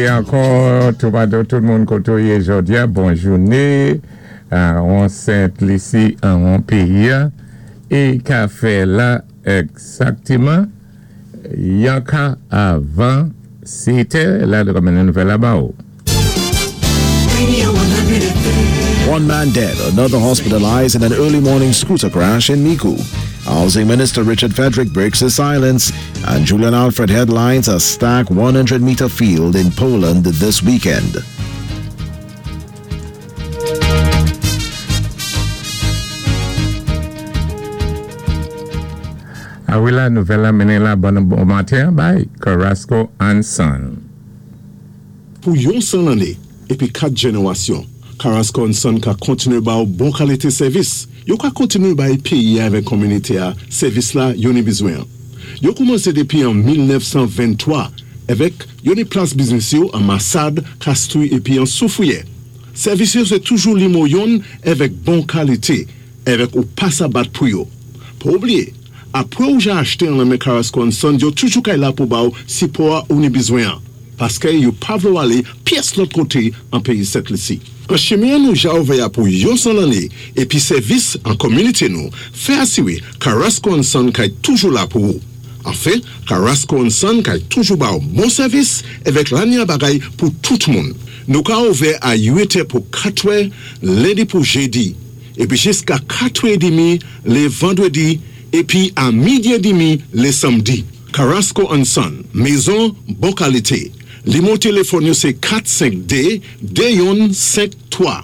Et encore, tout le monde côtoyé aujourd'hui, bonne journée. On s'est ici en mon pays. Et qu'a fait là exactement, il y a qu'à avant, c'était là de comme une nouvelle là-bas. One man dead, another hospitalized in an early morning scooter crash in Miku. Housing Minister Richard Fedrick breaks his silence, and Julian Alfred headlines a stacked 100-meter field in Poland this weekend. La nouvelle amenée la bonne bon matin by Carrasco and Son. Pour yon son année et puis 4 générations, Carrasco and Son ka continue ba bon qualité service. Yo ka continue ba pays avec communauté a service là yon besoin. Yo commencé depuis en 1923 avec yon place business yo en Massad, Castouille et puis en Soufouye. Service yo c'est toujours limoyon avec bon qualité avec ou pas à battre pour yo. Pas oublier après ou j'ai acheté un lame Carrasco and Son, yo toujours kay là pour ba si pour ou ni besoin. Parce que yo pas vouloir aller pièce l'autre côté en pays cette ici. En chemin nous j'ai ouvert pour yon son année et puis service en communauté nous fait assurer Carrasco and Son kay toujours là pour vous. En fait, Carrasco and Son kay toujours ba bon service avec l'année bagay pour tout le monde. Nous ka ouvert à 8h pour 4h, lundi pour jeudi et puis jusqu'à 4h30 les vendredis et puis à midi et demi les samedis. Carrasco and Son, maison, bonne qualité. Le mon téléphone c'est 45D, Dayon 53.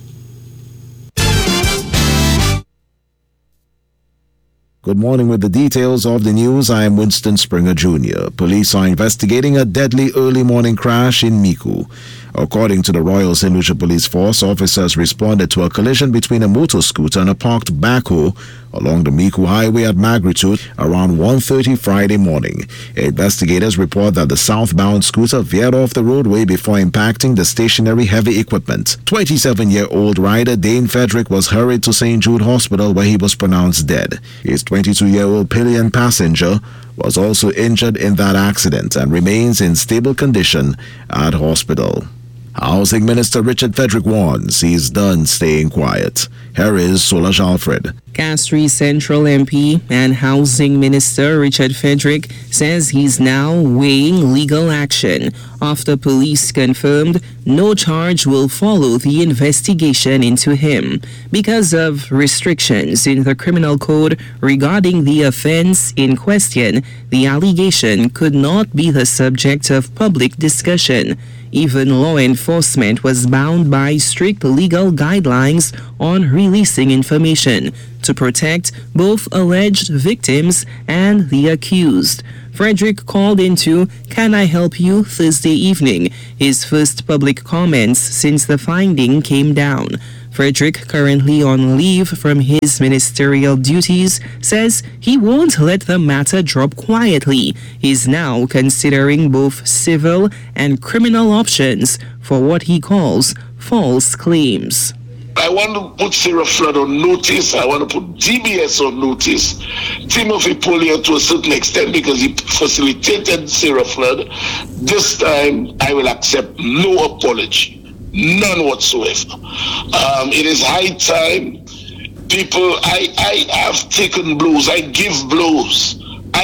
Good morning. With the details of the news, I am Winston Springer Jr. Police are investigating a deadly early morning crash in Miku. According to the Royal St. Lucia Police Force, officers responded to a collision between a motor scooter and a parked backhoe along the Miku Highway at Magnitude around 1:30 Friday morning. Investigators report that the southbound scooter veered off the roadway before impacting the stationary heavy equipment. 27-year-old rider Dane Fedrick was hurried to St. Jude Hospital where he was pronounced dead. His 22-year-old pillion passenger was also injured in that accident and remains in stable condition at hospital. Housing Minister Richard Fedrick warns he's done staying quiet. Here is Solange Alfred. Castries Central MP and Housing Minister Richard Fedrick says he's now weighing legal action after police confirmed no charge will follow the investigation into him because of restrictions in the criminal code regarding the offense in question. The allegation could not be the subject of public discussion. Even law enforcement was bound by strict legal guidelines on releasing information to protect both alleged victims and the accused. Fedrick called into Can I Help You Thursday evening, his first public comments since the finding came down. Fedrick, currently on leave from his ministerial duties, says he won't let the matter drop quietly. He's now considering both civil and criminal options for what he calls false claims. I want to put Sarah Flood on notice. I want to put DBS on notice. Timothy Pollier to a certain extent because he facilitated Sarah Flood. This time, I will accept no apology. None whatsoever. It is high time. People, I have taken blows. I give blows.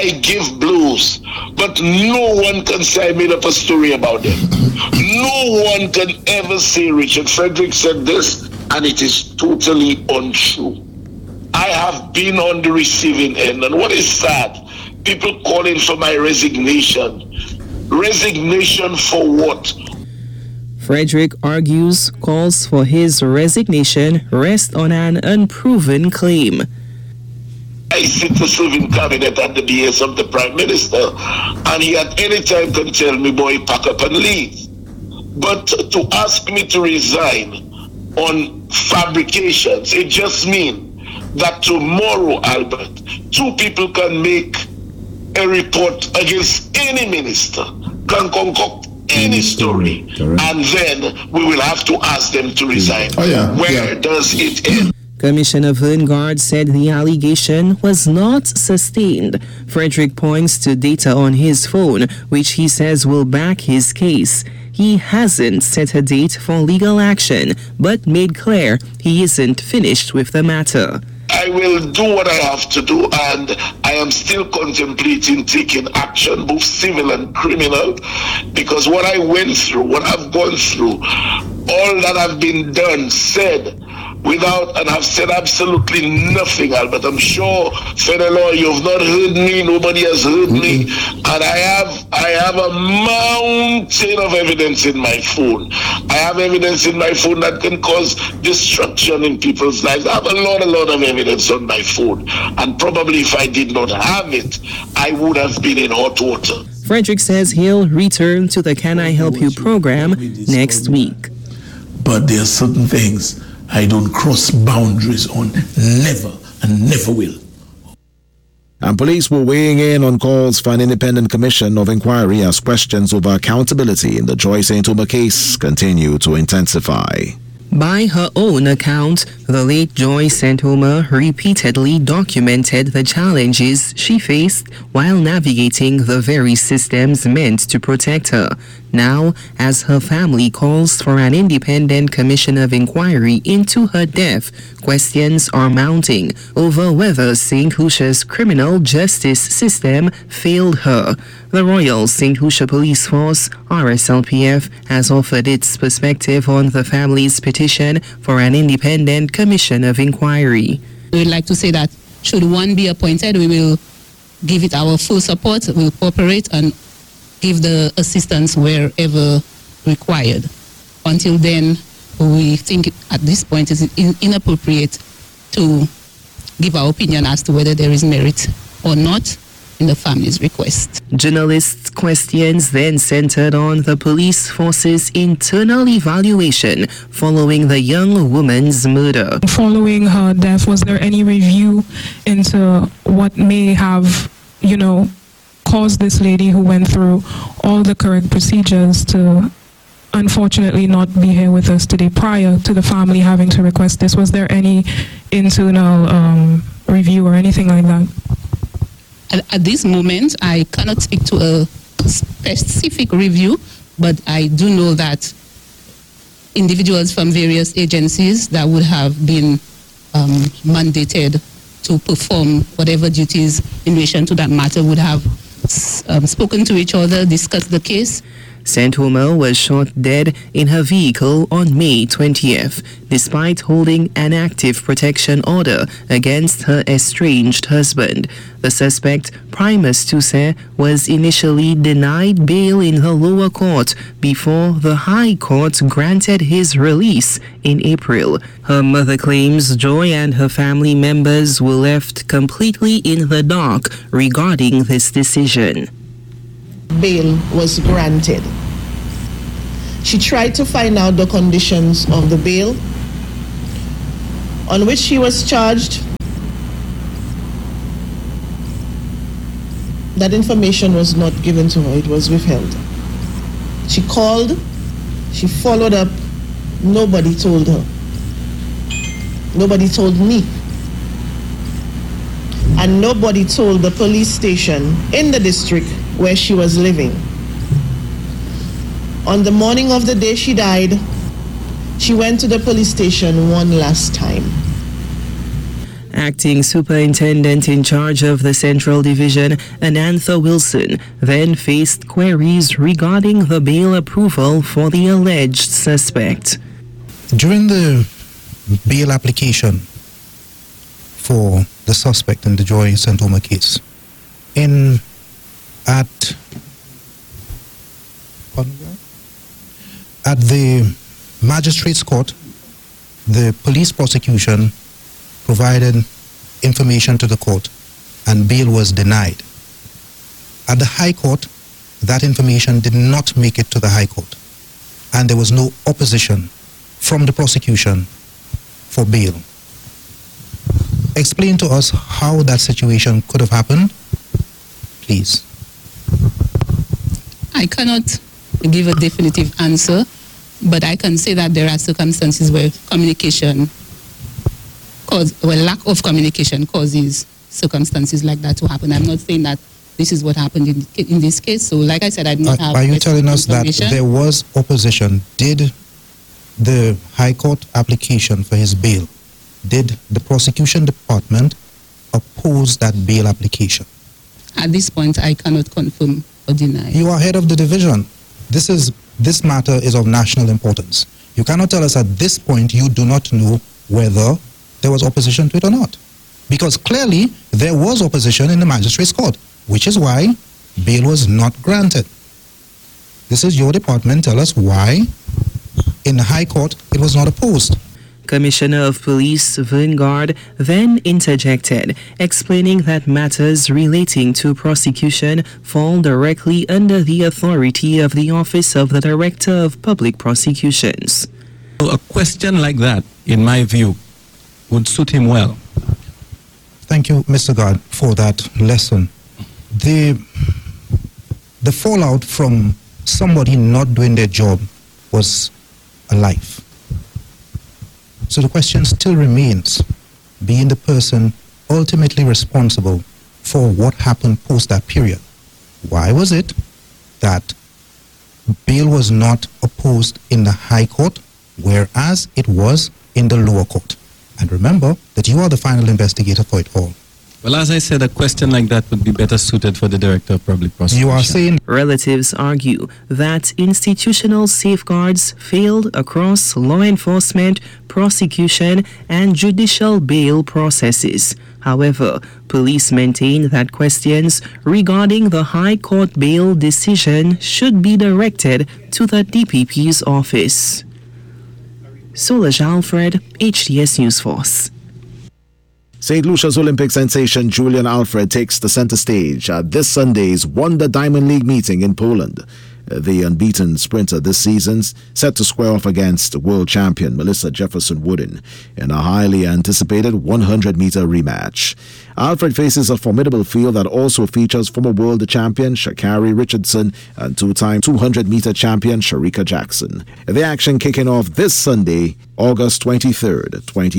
But no one can say I made up a story about them. No one can ever say Richard Fedrick said this, and it is totally untrue. I have been on the receiving end, and what is sad, people calling for my resignation. Resignation for what? Fedrick argues calls for his resignation rest on an unproven claim. I sit to serve in cabinet at the behest of the Prime Minister, and he at any time can tell me, boy, pack up and leave. But to ask me to resign on fabrications, it just means that tomorrow, Albert, two people can make a report against any minister, can concoct any story, and then we will have to ask them to resign. Where does it end? Commissioner Vanguard said the allegation was not sustained. Fedrick points to data on his phone, which he says will back his case. he hasn't set a date for legal action, but made clear he isn't finished with the matter. I will do what I have to do, and I am still contemplating taking action, both civil and criminal, because what I went through, what I've gone through, all that have been done, said, without, and I've said absolutely nothing, Albert. I'm sure, federal law, you've not heard me, nobody has heard me, and I have a mountain of evidence in my phone. I have evidence in my phone that can cause destruction in people's lives. I have a lot of evidence on my phone, and probably if I did not have it, I would have been in hot water. Frederick says he'll return to the Can I Help You program next week. But there are certain things I don't cross boundaries on, never and never will. And police were weighing in on calls for an independent commission of inquiry as questions over accountability in the Joy St. Omer case continue to intensify. By her own account, the late Joy St. Omer repeatedly documented the challenges she faced while navigating the very systems meant to protect her. Now, as her family calls for an independent commission of inquiry into her death, questions are mounting over whether St. Lucia's criminal justice system failed her. The Royal St. Lucia Police Force, RSLPF, has offered its perspective on the family's petition for an independent commission of inquiry. We would like to say that should one be appointed, we will give it our full support, we'll cooperate and give the assistance wherever required. Until then, we think at this point it is inappropriate to give our opinion as to whether there is merit or not in the family's request. Journalists' questions then centered on the police force's internal evaluation following the young woman's murder. Following her death, was there any review into what may have, caused this lady who went through all the correct procedures to unfortunately not be here with us today prior to the family having to request this? Was there any internal review or anything like that? At this moment, I cannot speak to a specific review, but I do know that individuals from various agencies that would have been mandated to perform whatever duties in relation to that matter would have spoken to each other, discussed the case. St. Omer was shot dead in her vehicle on May 20th, despite holding an active protection order against her estranged husband. The suspect, Primus Toussaint, was initially denied bail in the lower court before the High Court granted his release in April. Her mother claims Joy and her family members were left completely in the dark regarding this decision. Bail was granted. She tried to find out the conditions of the bail on which she was charged. That information was not given to her, it was withheld. She called, she followed up, nobody told her. Nobody told me. And nobody told the police station in the district where she was living. On the morning of the day she died, she went to the police station one last time. Acting Superintendent in charge of the Central Division, Anantha Wilson, then faced queries regarding the bail approval for the alleged suspect. During the bail application for the suspect in the Joy St. Omer case, at the magistrate's court, the police prosecution provided information to the court and bail was denied. At the High Court, that information did not make it to the High Court, and there was no opposition from the prosecution for bail. Explain to us how that situation could have happened, please. I cannot give a definitive answer, but I can say that there are circumstances where lack of communication causes circumstances like that to happen. I'm not saying that this is what happened in this case. So, like I said, I don't have. Are you telling us that information. there was opposition? Did the High Court application for his bail, did the prosecution department oppose that bail application? At this point, I cannot confirm or deny. You are head of the division. This matter is of national importance. You cannot tell us at this point you do not know whether there was opposition to it or not. Because clearly there was opposition in the magistrate's court, which is why bail was not granted. This is your department. Tell us why in the High Court it was not opposed. Commissioner of Police Vanguard then interjected, explaining that matters relating to prosecution fall directly under the authority of the Office of the Director of Public Prosecutions. A question like that, in my view, would suit him well. Thank you, Mr. Guard, for that lesson. The fallout from somebody not doing their job was a life. So the question still remains, being the person ultimately responsible for what happened post that period. Why was it that bail was not opposed in the High Court, whereas it was in the lower court? And remember that you are the final investigator for it all. Well, as I said, a question like that would be better suited for the Director of Public Prosecution. You are saying... Relatives argue that institutional safeguards failed across law enforcement, prosecution, and judicial bail processes. However, police maintain that questions regarding the High Court bail decision should be directed to the DPP's office. Solange Alfred, HTS News Force. St. Lucia's Olympic sensation Julian Alfred takes the center stage at this Sunday's Wonder Diamond League meeting in Poland. The unbeaten sprinter this season set to square off against world champion Melissa Jefferson Wooden in a highly anticipated 100-meter rematch. Alfred faces a formidable field that also features former world champion Sha'Carri Richardson and two-time 200-meter champion Shericka Jackson. The action kicking off this Sunday, August 23rd,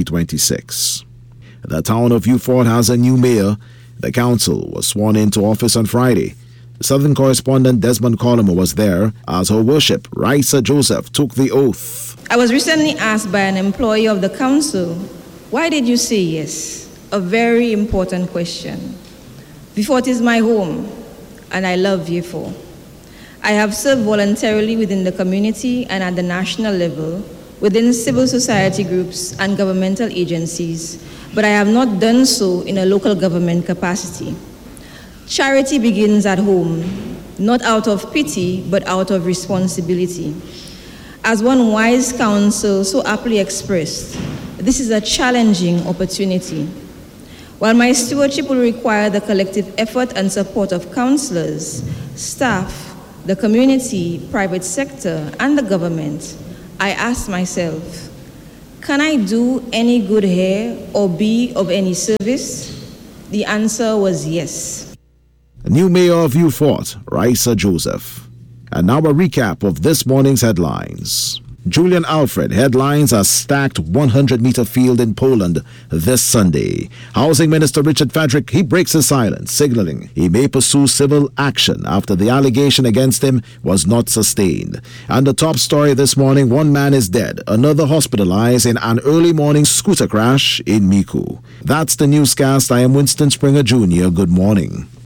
2026. The town of Beaufort has a new mayor. The council was sworn into office on Friday. Southern correspondent Desmond Coleman was there as Her Worship Raisa Joseph took the oath. I was recently asked by an employee of the council, why did you say yes? A very important question. Beaufort is my home, and I love Beaufort. I have served voluntarily within the community and at the national level, within civil society groups and governmental agencies, but I have not done so in a local government capacity. Charity begins at home, not out of pity, but out of responsibility. As one wise counsel so aptly expressed, this is a challenging opportunity. While my stewardship will require the collective effort and support of councillors, staff, the community, private sector, and the government, I asked myself, can I do any good here or be of any service? The answer was yes. New mayor of Beaufort, Raisa Joseph. And now a recap of this morning's headlines. Julian Alfred headlines a stacked 100-meter field in Poland this Sunday. Housing Minister Richard Fedrick, he breaks his silence, signaling he may pursue civil action after the allegation against him was not sustained. And the top story this morning, one man is dead, another hospitalized in an early morning scooter crash in Micoud. That's the newscast. I am Winston Springer Jr. Good morning.